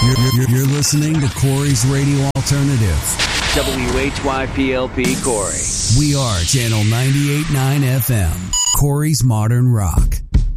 You're listening to Corey's Radio Alternative. WHYPLP Corey. We are Channel 98.9 FM. Corey's Modern Rock.